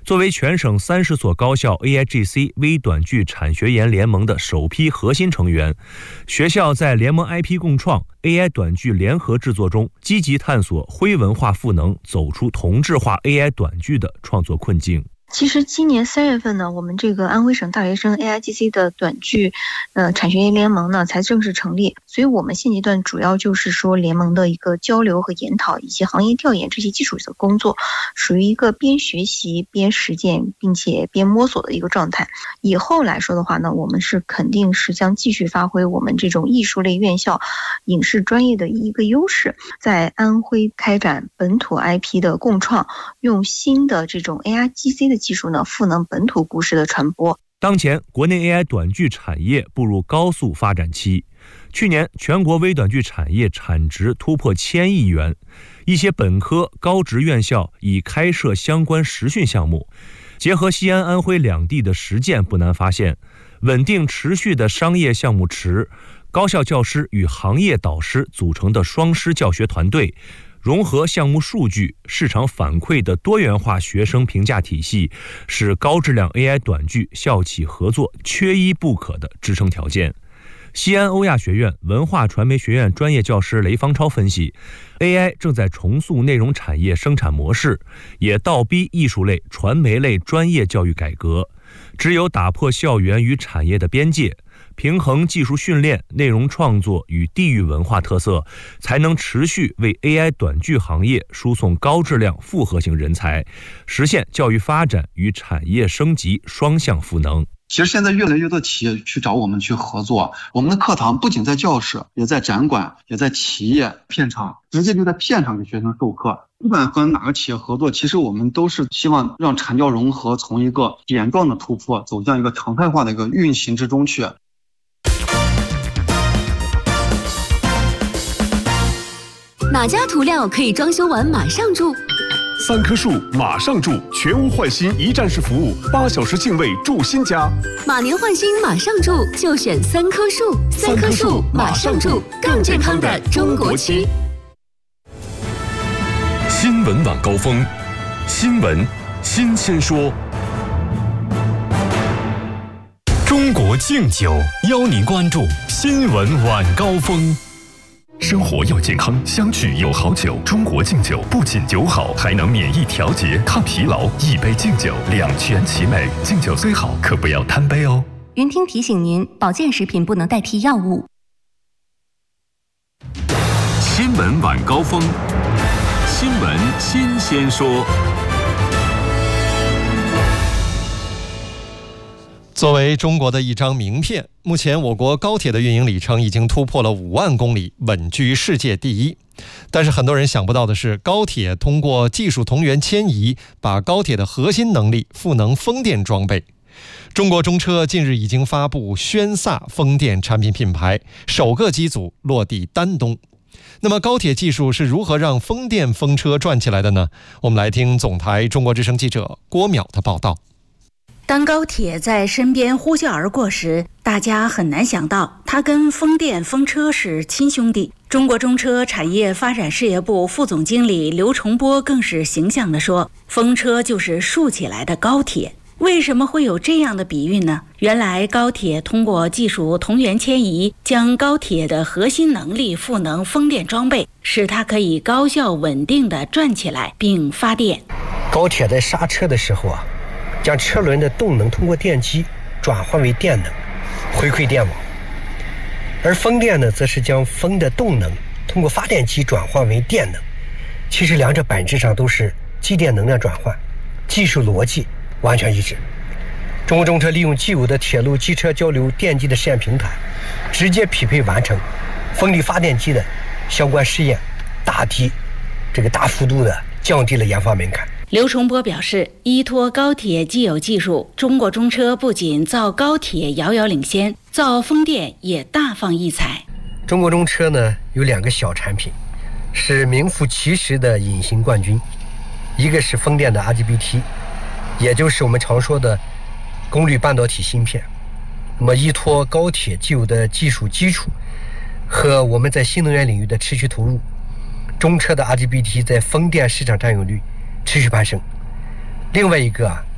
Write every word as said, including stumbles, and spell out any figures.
作为全省三十所高校 A I G C 微短剧产学研联盟的首批核心成员，学校在联盟 I P 共创、A I 短剧联合制作中，积极探索徽文化赋能，走出同质化 A I 短剧的创作困境。 其实今年三月份呢，我们这个安徽省大学生 A I G C 的短剧呃产学研联盟呢才正式成立，所以我们现阶段主要就是说联盟的一个交流和研讨以及行业调研这些基础的工作，属于一个边学习边实践并且边摸索的一个状态。以后来说的话呢，我们是肯定是将继续发挥我们这种艺术类院校影视专业的一个优势，在安徽开展本土 I P 的共创，用新的这种 A I G C 的技术呢，赋能本土故事的传播。 当前，国内 A I 短剧产业步入高速发展期。去年，全国微短剧产业产值突破千亿元，一些本科、高职院校已开设相关实训项目。结合西安、安徽两地的实践，不难发现，稳定持续的商业项目池、高校教师与行业导师组成的双师教学团队，融合项目数据、市场反馈的多元化学生评价体系，是高质量 A I 短剧校企合作缺一不可的支撑条件。西安欧亚学院文化传媒学院专业教师雷方超分析， A I 正在重塑内容产业生产模式，也倒逼艺术类、传媒类专业教育改革。只有打破校园与产业的边界，平衡技术训练、内容创作与地域文化特色，才能持续为 A I 短剧行业输送高质量复合型人才，实现教育发展与产业升级双向赋能。 其实现在越来越多企业去找我们去合作，我们的课堂不仅在教室，也在展馆，也在企业片场，直接就在片场给学生授课。不管和哪个企业合作，其实我们都是希望让产教融合从一个点状的突破走向一个常态化的一个运行之中去。 哪家涂料可以装修完马上住？ 三棵树马上住，全屋换新一站式服务，八小时净位住新家。 马年换新马上住，就选三棵树。三棵树马上住，更健康的中国区。 新闻晚高峰，新闻新鲜说。中国敬酒邀您关注新闻晚高峰。生活要健康，相聚有好酒。中国敬酒不仅酒好，还能免疫调节、抗疲劳。一杯敬酒，两全其美。敬酒虽好，可不要贪杯哦。 云听提醒您，保健食品不能代替药物。 新闻晚高峰，新闻新鲜说。 作为中国的一张名片，目前我国高铁的运营里程已经突破了五万公里，稳居世界第一。但是很多人想不到的是，高铁通过技术同源迁移，把高铁的核心能力赋能风电装备。中国中车近日已经发布轩飒风电产品品牌，首个机组落地丹东。那么高铁技术是如何让风电风车转起来的呢？我们来听总台中国之声记者郭淼的报道。 当高铁在身边呼啸而过时，大家很难想到它跟风电风车是亲兄弟。中国中车产业发展事业部副总经理刘崇波更是形象地说，风车就是竖起来的高铁。为什么会有这样的比喻呢？原来高铁通过技术同源迁移，将高铁的核心能力赋能风电装备，使它可以高效稳定地转起来并发电。 高铁在刹车的时候啊，将车轮的动能通过电机转换为电能，回馈电网；而风电呢，则是将风的动能通过发电机转换为电能。其实两者本质上都是机电能量转换，技术逻辑完全一致。中国中车利用既有的铁路机车交流电机的试验平台，直接匹配完成风力发电机的相关试验，大体这个大幅度的降低了研发门槛。 刘崇波表示，依托高铁既有技术，中国中车不仅造高铁遥遥领先，造风电也大放异彩。 中国中车呢有两个小产品，是名副其实的隐形冠军，一个是风电的 I G B T， 也就是我们常说的功率半导体芯片。那么依托高铁既有的技术基础和我们在新能源领域的持续投入，中车的 I G B T 在风电市场占有率持续攀升。另外一个啊，